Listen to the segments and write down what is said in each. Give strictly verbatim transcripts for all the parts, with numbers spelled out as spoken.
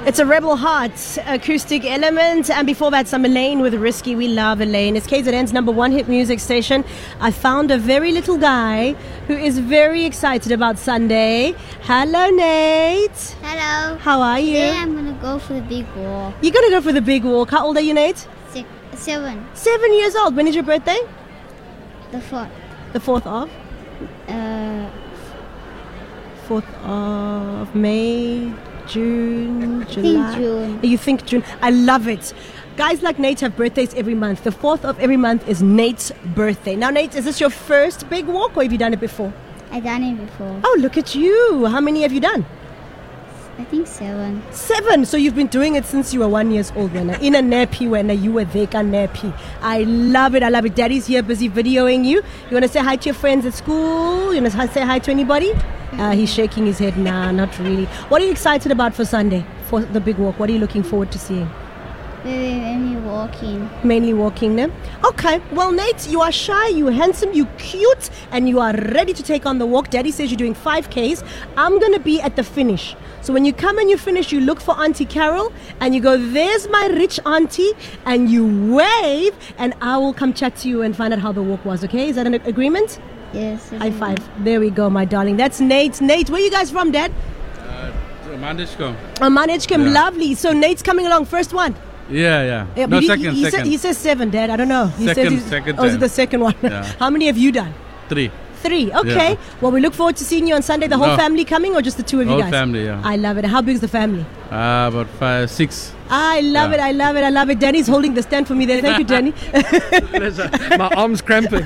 It's a Rebel Heart acoustic element. And before that, some Elaine with Risky. We love Elaine. It's K Z N's number one hit music station. I found a very little guy who is very excited about Sunday. Hello, Nate. Hello. How are you? Today I'm going to go for the big walk. You're going to go for the big walk. How old are you, Nate? Six, seven. Seven years old. When is your birthday? The fourth. The fourth of? Uh, fourth of May, June, I July. think June. You think June? I love it. Guys like Nate have birthdays every month. The fourth of every month is Nate's birthday. Now, Nate, is this your first big walk or have you done it before? I done it before. Oh, look at you. How many have you done? I think seven. Seven. So you've been doing it since you were one years old. When in a nappy, when you were there, nappy. I love it. I love it. Daddy's here, busy videoing you. You want to say hi to your friends at school? You want to say hi to anybody? Uh, he's shaking his head. Nah, not really. What are you excited about for Sunday, for the big walk? What are you looking forward to seeing? Mainly walking. Mainly walking, no? Okay. Well, Nate, you are shy, you handsome, you cute, and you are ready to take on the walk. Daddy says you're doing five Ks. I'm going to be at the finish. So when you come and you finish, you look for Auntie Carol, and you go, there's my rich auntie, and you wave, and I will come chat to you and find out how the walk was, okay? Is that an agreement? Yes. High five. There we go, my darling. That's Nate. Nate, where are you guys from, Dad? Uh, Manishkom. Oh, Manishkom. Yeah. Lovely. So Nate's coming along, first one. Yeah, yeah. Yeah, no, but he, second, he, second. Said, he says seven, Dad. I don't know. He second, says he's, second Oh, is it time. the second one? Yeah. How many have you done? Three. Three. Okay. Yeah. Well, we look forward to seeing you on Sunday. The whole No. family coming or just the two of you Whole guys? family, yeah. I love it. How big is the family? Uh, about five, six. I love Yeah. it. I love it. I love it. Danny's holding the stand for me there. Thank you, Danny. My arm's cramping.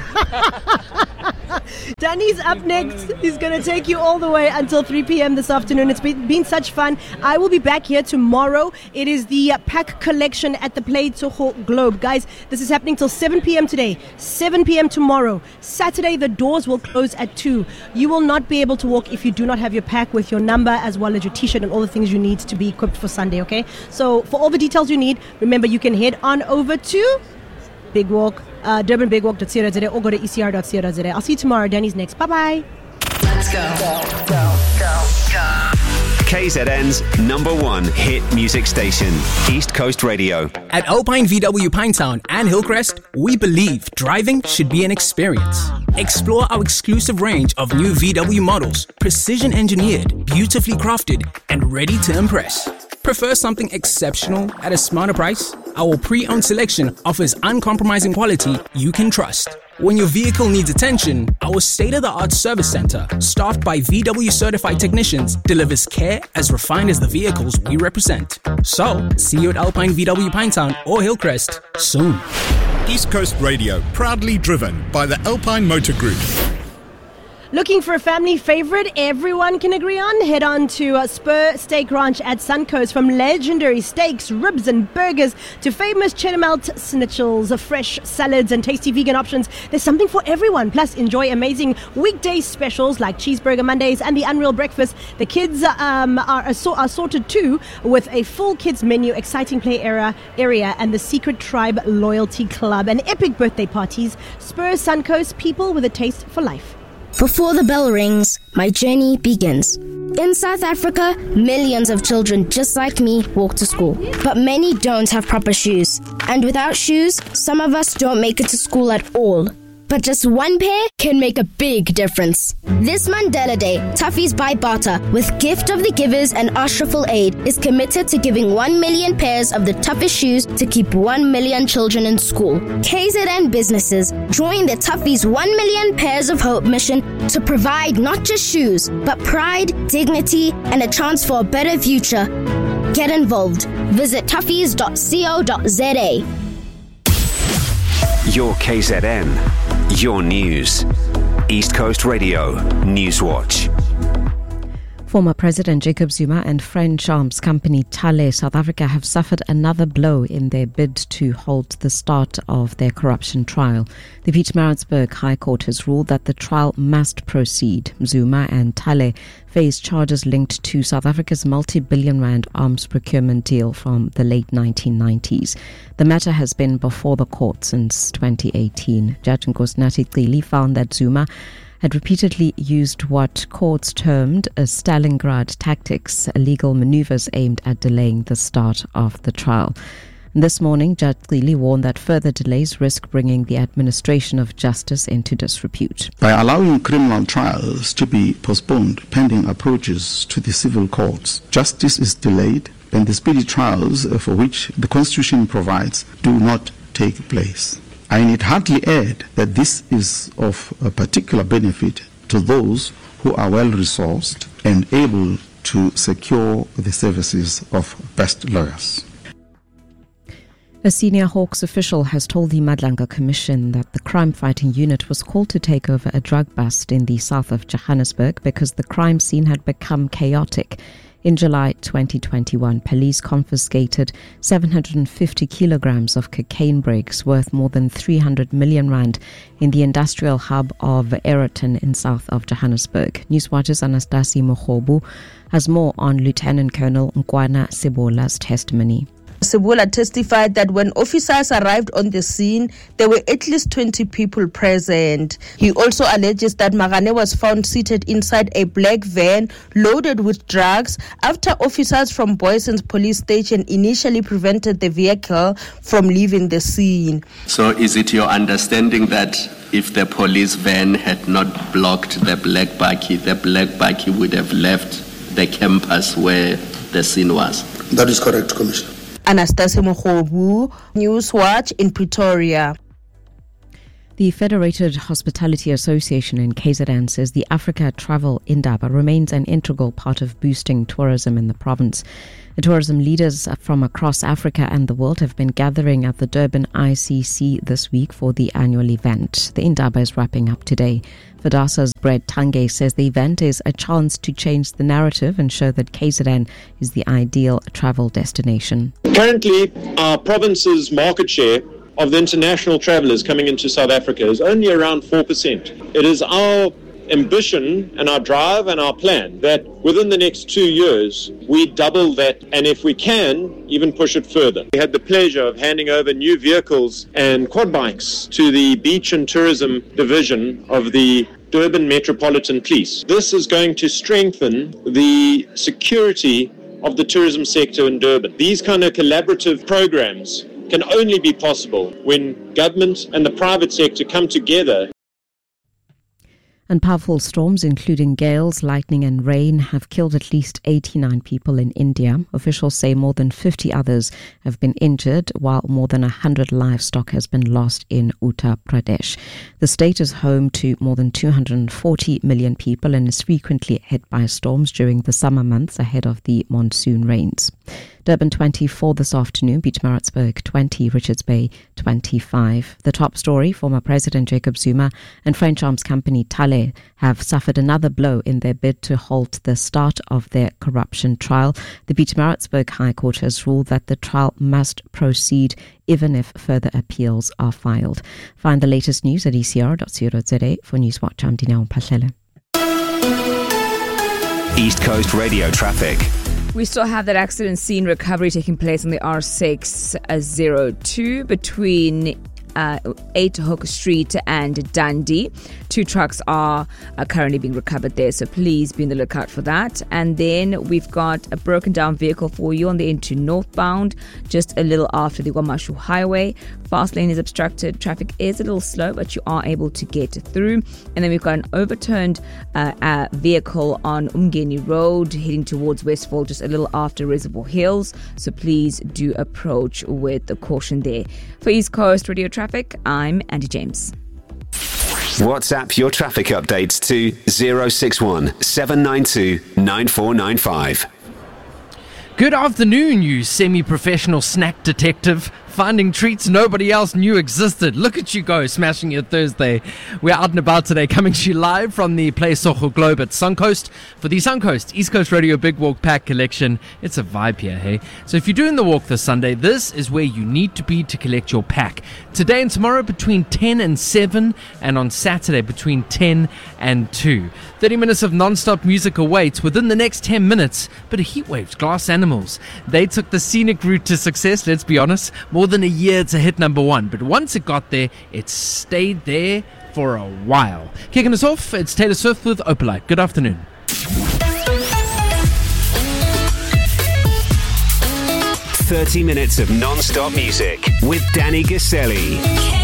Danny's up next. He's going to take you all the way until three p.m. this afternoon. It's been, been such fun. I will be back here tomorrow. It is the uh, pack collection at the Play Toho Globe. Guys, this is happening till seven p.m. today, seven p.m. tomorrow. Saturday, the doors will close at two. You will not be able to walk if you do not have your pack with your number as well as your t-shirt and all the things you need to be equipped for Sunday, okay? So for all the details you need, remember you can head on over to Big Walk, uh, durban big walk dot co dot za or go to e c r dot co dot za. I'll see you tomorrow. Danny's next. Bye-bye. Let's go. Go, go, go, go. K Z N's number one hit music station, East Coast Radio. At Alpine V W Pinetown and Hillcrest, we believe driving should be an experience. Explore our exclusive range of new V W models, precision engineered, beautifully crafted, and ready to impress. Prefer something exceptional at a smarter price? Our pre-owned selection offers uncompromising quality you can trust. When your vehicle needs attention, our state-of-the-art service center, staffed by V W certified technicians, delivers care as refined as the vehicles we represent. So, see you at Alpine V W Pinetown or Hillcrest soon. East Coast Radio, proudly driven by the Alpine Motor Group. Looking for a family favorite everyone can agree on? Head on to uh, Spur Steak Ranch at Suncoast. From legendary steaks, ribs and burgers to famous cheddar melt schnitzels, fresh salads and tasty vegan options, there's something for everyone. Plus, enjoy amazing weekday specials like Cheeseburger Mondays and the Unreal Breakfast. The kids um, are, assor- are sorted too with a full kids menu, exciting play area, area and the Secret Tribe Loyalty Club and epic birthday parties. Spur Suncoast, people with a taste for life. Before the bell rings, my journey begins. In South Africa, millions of children just like me walk to school. But many don't have proper shoes. And without shoes, some of us don't make it to school at all. But just one pair can make a big difference. This Mandela Day, Toughies by Barter, with Gift of the Givers and Ashraful Aid, is committed to giving one million pairs of the toughest shoes to keep one million children in school. K Z N businesses join the Toughies one million Pairs of Hope mission to provide not just shoes, but pride, dignity, and a chance for a better future. Get involved. Visit toughies dot co dot za. Your K Z N, your news. East Coast Radio, Newswatch. Former President Jacob Zuma and French arms company Thale South Africa have suffered another blow in their bid to halt the start of their corruption trial. The Pietermaritzburg High Court has ruled that the trial must proceed. Zuma and Thale face charges linked to South Africa's multi-billion rand arms procurement deal from the late nineteen nineties. The matter has been before the court since twenty eighteen. Judge Nkosinathi Cili found that Zuma had repeatedly used what courts termed a Stalingrad tactics, illegal maneuvers aimed at delaying the start of the trial. This morning, Judge Cili warned that further delays risk bringing the administration of justice into disrepute. By allowing criminal trials to be postponed pending approaches to the civil courts, justice is delayed and the speedy trials for which the Constitution provides do not take place. I need hardly add that this is of a particular benefit to those who are well-resourced and able to secure the services of best lawyers. A senior Hawks official has told the Madlanga Commission that the crime-fighting unit was called to take over a drug bust in the south of Johannesburg because the crime scene had become chaotic. In July twenty twenty-one, police confiscated seven hundred fifty kilograms of cocaine breaks worth more than three hundred million rand in the industrial hub of Aeroton in south of Johannesburg. Newswatch's Anastasi Mogobu has more on Lieutenant Colonel Nkwana Sebola's testimony. Sebola testified that when officers arrived on the scene, there were at least twenty people present. He also alleges that Magane was found seated inside a black van loaded with drugs after officers from Boyson's police station initially prevented the vehicle from leaving the scene. So is it your understanding that if the police van had not blocked the black bakkie, the black bakkie would have left the campus where the scene was? That is correct, Commissioner. Anastasia Mogobu, Newswatch in Pretoria. The Federated Hospitality Association in K Z N says the Africa Travel Indaba remains an integral part of boosting tourism in the province. The tourism leaders from across Africa and the world have been gathering at the Durban I C C this week for the annual event. The Indaba is wrapping up today. Fadasa's Brett Tange says the event is a chance to change the narrative and show that K Z N is the ideal travel destination. Currently, our province's market share of the international travellers coming into South Africa is only around four percent. It is our ambition and our drive and our plan that within the next two years we double that, and if we can, even push it further. We had the pleasure of handing over new vehicles and quad bikes to the Beach and Tourism Division of the Durban Metropolitan Police. This is going to strengthen the security of the tourism sector in Durban. These kind of collaborative programs can only be possible when government and the private sector come together. And powerful storms, including gales, lightning and rain, have killed at least eighty-nine people in India. Officials say more than fifty others have been injured, while more than one hundred livestock has been lost in Uttar Pradesh. The state is home to more than two hundred forty million people and is frequently hit by storms during the summer months ahead of the monsoon rains. Durban twenty-four this afternoon, Pietermaritzburg twenty, Richards Bay twenty-five. The top story, former President Jacob Zuma and French arms company Thales have suffered another blow in their bid to halt the start of their corruption trial. The Pietermaritzburg High Court has ruled that the trial must proceed even if further appeals are filed. Find the latest news at e c r dot co dot z a. For Newswatch, I'm Dineo Mpahlele. East Coast Radio traffic. We still have that accident scene recovery taking place on the R six oh two between uh, eight Hook Street and Dundee. Two trucks are uh, currently being recovered there, so please be on the lookout for that. And then we've got a broken down vehicle for you on the N two northbound, just a little after the Wamashu Highway. Fast lane is obstructed. Traffic is a little slow, but you are able to get through. And then we've got an overturned uh, uh, vehicle on Umgeni Road heading towards Westfall, just a little after Reservoir Hills. So please do approach with the caution there. For East Coast Radio Traffic, I'm Andy James. WhatsApp your traffic updates to zero six one seven nine two nine four nine five. Good afternoon, you semi-professional snack detective. Finding treats nobody else knew existed. Look at you go, smashing your Thursday. We're out and about today, coming to you live from the Play Soho Globe at Suncoast for the Suncoast East Coast Radio Big Walk Pack Collection. It's a vibe here, hey? So if you're doing the walk this Sunday, this is where you need to be to collect your pack. Today and tomorrow between ten and seven, and on Saturday between ten and two. thirty minutes of non-stop music awaits within the next ten minutes. But a Heatwave's Glass Animals. They took the scenic route to success, let's be honest. More than a year to hit number one, but once it got there, it stayed there for a while. Kicking us off, it's Taylor Swift with Opalite. Good afternoon. thirty minutes of non-stop music with Danny Gaselli.